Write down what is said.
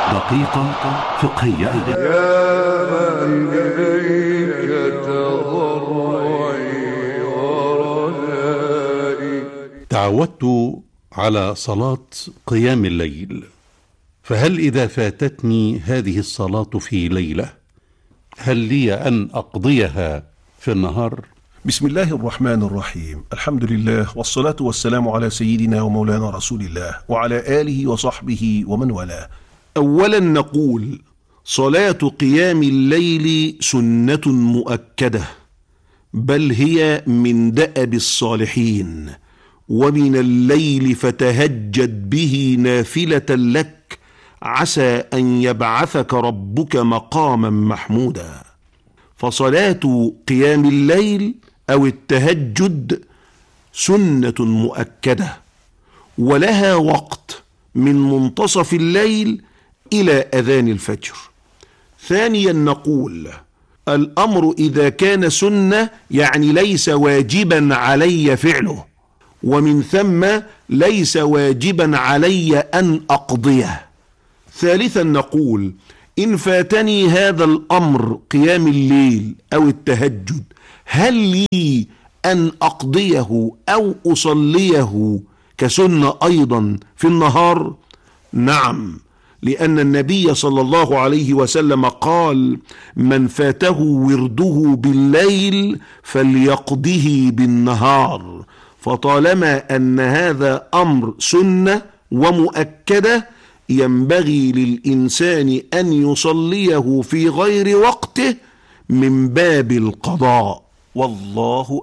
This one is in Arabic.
دقيقة فقهية. يا من إليك تضرعي ورجائي. تعودت على صلاة قيام الليل، فهل إذا فاتتني هذه الصلاة في ليلة هل لي أن أقضيها في النهار؟ بسم الله الرحمن الرحيم. الحمد لله والصلاة والسلام على سيدنا ومولانا رسول الله وعلى آله وصحبه ومن والاه. أولا نقول صلاة قيام الليل سنة مؤكدة، بل هي من دأب الصالحين، ومن الليل فتهجد به نافلة لك عسى أن يبعثك ربك مقاما محمودا. فصلاة قيام الليل أو التهجد سنة مؤكدة، ولها وقت من منتصف الليل إلى أذان الفجر. ثانيا نقول الأمر إذا كان سنة يعني ليس واجبا علي فعله، ومن ثم ليس واجبا علي أن أقضيه. ثالثا نقول إن فاتني هذا الأمر قيام الليل أو التهجد هل لي أن أقضيه أو أصليه كسنة أيضا في النهار؟ نعم، لأن النبي صلى الله عليه وسلم قال من فاته ورده بالليل فليقضه بالنهار. فطالما أن هذا أمر سنة ومؤكدة ينبغي للإنسان أن يصليه في غير وقته من باب القضاء، والله